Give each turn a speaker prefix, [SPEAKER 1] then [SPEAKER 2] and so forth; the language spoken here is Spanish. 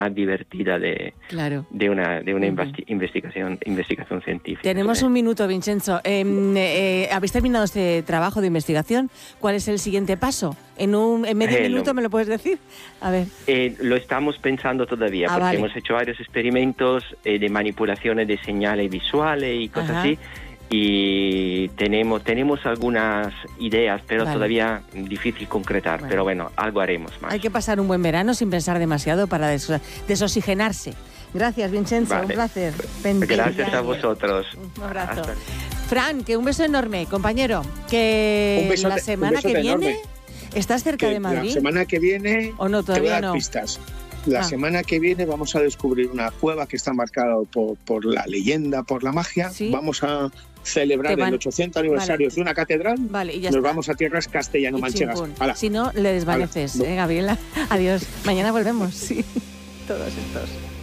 [SPEAKER 1] divertida de una investigación científica.
[SPEAKER 2] Tenemos un minuto, Vincenzo. ¿Habéis terminado este trabajo de investigación? ¿Cuál es el siguiente paso? ¿En medio minuto me lo puedes decir? A ver.
[SPEAKER 1] Lo estamos pensando todavía, porque hemos hecho varios experimentos de manipulaciones de señales visuales y cosas así. Y tenemos algunas ideas, pero todavía difícil concretar. Bueno. Pero bueno, algo haremos más.
[SPEAKER 2] Hay que pasar un buen verano sin pensar demasiado para desoxigenarse. Gracias, Vincenzo, un placer.
[SPEAKER 1] Gracias a vosotros.
[SPEAKER 2] Un abrazo. Fran, que un beso enorme, compañero. Que la semana que viene enorme. ¿Estás cerca de Madrid?
[SPEAKER 3] La semana que viene
[SPEAKER 2] ¿O no, todavía
[SPEAKER 3] te voy a dar pistas. La semana que viene vamos a descubrir una cueva que está marcada por la leyenda, por la magia. ¿Sí? Vamos a celebrar el 800 aniversario de una catedral.
[SPEAKER 2] Vale, y ya
[SPEAKER 3] nos vamos a tierras castellano-manchegas.
[SPEAKER 2] Si no, le desvaneces, Gabriela. Adiós. Mañana volvemos. Sí, todos estos.